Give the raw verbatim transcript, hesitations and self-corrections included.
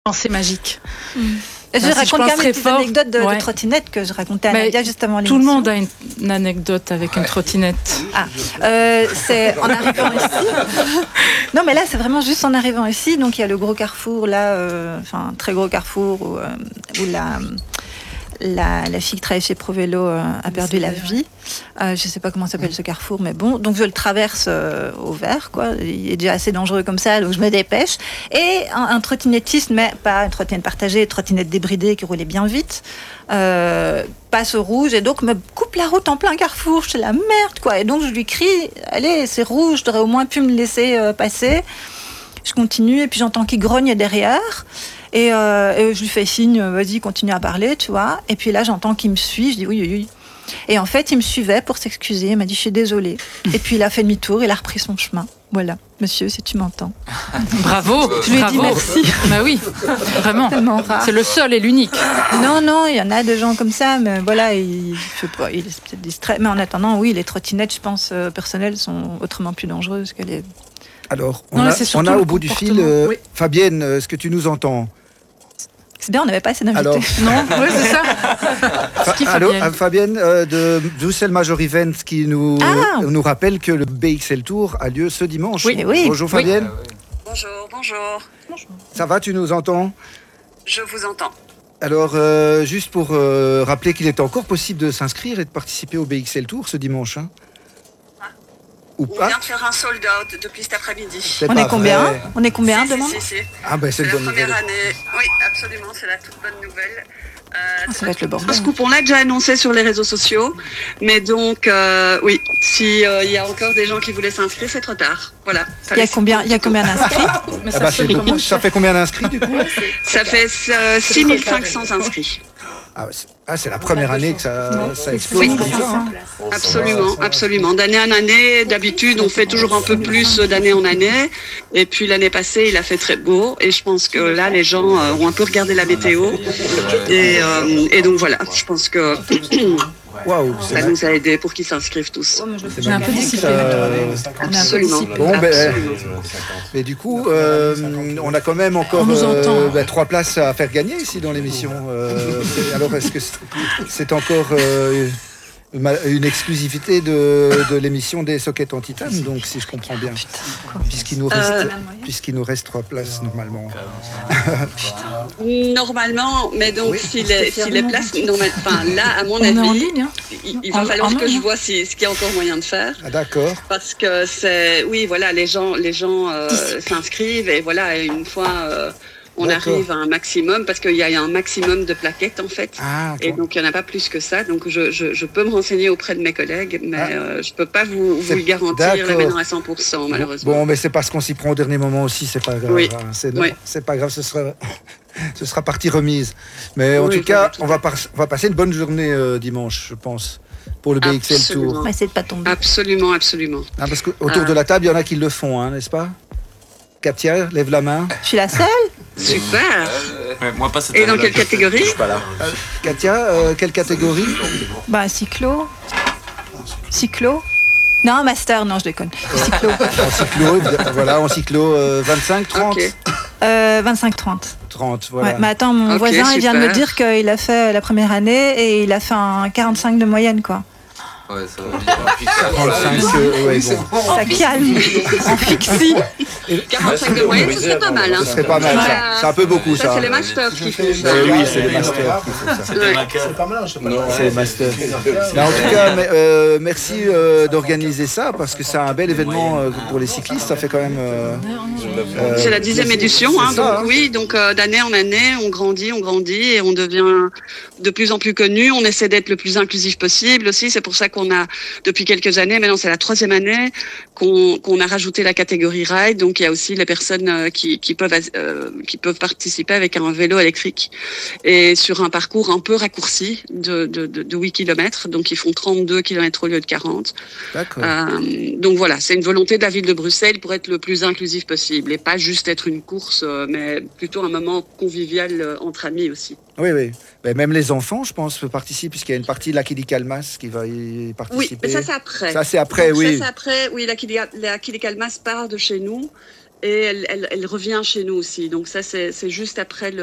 C'est magique. Mmh. Je ben, raconte si je quand même une petite anecdote de, ouais. de trottinette que je racontais à Nadia juste avant l'émission. Tout le monde a une, une anecdote avec ouais. une trottinette. Ah, euh, c'est en arrivant ici. Non, mais là, c'est vraiment juste en arrivant ici. Donc, il y a le gros carrefour, là, euh, enfin, un très gros carrefour où, euh, où la, la, la fille qui travaille chez ProVélo euh, a perdu la vie. Euh, je ne sais pas comment s'appelle ce carrefour, mais bon. Donc, je le traverse euh, au vert, quoi. Il est déjà assez dangereux comme ça, donc je me dépêche. Et un, un trottinettiste, mais pas une trottinette partagée, une trottinette débridée qui roulait bien vite, euh, passe au rouge et donc me coupe la route en plein carrefour. Je suis la merde, quoi. Et donc, je lui crie, allez, c'est rouge, tu aurais au moins pu me laisser euh, passer. Je continue et puis j'entends qu'il grogne derrière. Et, euh, et je lui fais signe, vas-y, continue à parler, tu vois. Et puis là, j'entends qu'il me suit. Je dis oui, oui, oui. Et en fait, il me suivait pour s'excuser. Il m'a dit, je suis désolée. Et puis, il a fait demi-tour. Il a repris son chemin. Voilà, monsieur, si tu m'entends. Bravo. Je lui ai bravo. dit merci. Bah oui, vraiment. C'est le seul et l'unique. Non, non, il y en a des gens comme ça. Mais voilà, il, je sais pas, il est peut-être distrait. Mais en attendant, oui, les trottinettes, je pense, euh, personnelles, sont autrement plus dangereuses que les... Alors, on non, a, on a au bout du fil, euh, oui. Fabienne, est-ce que tu nous entends ? C'est bien, on n'avait pas assez d'invités. Alors... Non, oui, c'est ça. Fa- qui, Allô, Fabienne, Fabienne euh, de Bruxelles Major Events qui nous, ah. nous rappelle que le B X L Tour a lieu ce dimanche. Oui, oui. Bonjour Fabienne. Oui. Bonjour, bonjour. Bonjour. Ça va, tu nous entends ? Je vous entends. Alors, euh, juste pour euh, rappeler qu'il est encore possible de s'inscrire et de participer au B X L Tour ce dimanche. Hein. Ou pas. On vient de faire un sold out depuis cet après-midi. C'est on, est combien vrai. on est combien si, demain si, si, si. Ah ben c'est, c'est une bonne nouvelle. La première année. Oui, absolument, c'est la toute bonne nouvelle. Euh, ah, ça va être le bordel. Ce coup, on l'a déjà annoncé sur les réseaux sociaux, mais donc euh, oui, si euh, y a encore des gens qui voulaient s'inscrire, c'est trop tard. Voilà. Il y a combien, il y a combien d'inscrits? ah bah, c'est beaucoup. Ça fait combien d'inscrits du coup? Ça fait euh, six mille cinq cents inscrits. Ah, c'est, ah, c'est la première année que ça, ça explose. Oui, comme ça, hein. Absolument, absolument. D'année en année, d'habitude, on fait toujours un peu plus d'année en année. Et puis l'année passée, il a fait très beau. Et je pense que là, les gens ont un peu regardé la météo. Et, euh, et donc voilà, je pense que wow, ça nous a aidés pour qu'ils s'inscrivent tous. C'est un peu dissipé. Euh, absolument. Bon, ben, mais du coup, euh, on a quand même encore euh, ben, trois places à faire gagner ici dans l'émission. Euh, alors, est-ce que c'est, c'est encore euh, une exclusivité de, de l'émission des sockets en titane, donc si je comprends bien, puisqu'il nous reste, euh, puisqu'il nous reste trois places normalement. Normalement, mais donc oui. si, les, si les places, normal, enfin là, à mon on avis, en ligne, hein. il, il va en, falloir en que ligne. je vois si, ce qu'il y a encore moyen de faire. Ah, d'accord. Parce que c'est, oui, voilà, les gens, les gens euh, s'inscrivent et voilà, une fois. Euh, On D'accord. arrive à un maximum parce qu'il y a un maximum de plaquettes en fait. Ah, et donc il n'y en a pas plus que ça. Donc je, je, je peux me renseigner auprès de mes collègues, mais ah. euh, je ne peux pas vous, vous le garantir là maintenant à cent pour cent malheureusement. Bon, mais c'est parce qu'on s'y prend au dernier moment aussi, c'est pas grave. Oui. Hein. C'est, oui. c'est pas grave, ce sera, ce sera partie remise. Mais en oui, tout cas, tout on va, par, on va passer une bonne journée euh, dimanche, je pense, pour le B X L absolument. Tour. On va essayer de pas tomber. Absolument, absolument. Ah, parce qu'autour ah. de la table, il y en a qui le font, hein, n'est-ce pas? Katia, lève la main. Je suis la seule. Super. Euh, ouais, moi pas cette Et dans quelle catégorie? Je suis pas là. Euh, Katia, euh, quelle catégorie? Bah cyclo. Cyclo. Non, master, non, je déconne. Cyclo. En cyclo, voilà, en cyclo euh, vingt-cinq, trente. Okay. Euh, vingt-cinq, trente. trente, voilà. Ouais, mais attends, mon okay, voisin, super. il vient de me dire qu'il a fait la première année et il a fait un quarante-cinq de moyenne, quoi. Ouais, ça va quarante-cinq, euh, ouais, bon. Ça calme. En fixie. quarante-cinq de moyenne, ce serait pas mal. Hein. Ce serait pas mal, ça. C'est un peu beaucoup, ça. Ça, c'est les masters qui font ça. Euh, oui, c'est les masters qui font ça. Ouais. C'est pas mal, je sais pas. Non, c'est les masters. Mais en tout cas, mais, euh, merci euh, d'organiser ça, parce que c'est un bel événement euh, pour les cyclistes. Ça fait quand même... Euh, euh, c'est la dixième édition, hein, ça, donc hein. oui, donc euh, d'année en année, on grandit, on grandit, et on devient de plus en plus connu. On essaie d'être le plus inclusif possible aussi. C'est pour ça qu'on On a depuis quelques années, maintenant c'est la troisième année qu'on, qu'on a rajouté la catégorie ride. Donc il y a aussi les personnes qui, qui peuvent euh, qui peuvent participer avec un vélo électrique et sur un parcours un peu raccourci de de, de, de huit kilomètres. Donc ils font trente-deux kilomètres au lieu de quarante. D'accord. Euh, donc voilà, c'est une volonté de la ville de Bruxelles pour être le plus inclusif possible et pas juste être une course, mais plutôt un moment convivial entre amis aussi. Oui, oui. Mais même les enfants, je pense, participent, puisqu'il y a une partie de l'Achilles Calmas qui va y participer. Oui, mais ça, c'est après. Ça, c'est après, Donc, oui. Ça, c'est après. Oui, l'Achilles Calmas part de chez nous. et elle, elle, elle revient chez nous aussi. Donc ça, c'est juste après le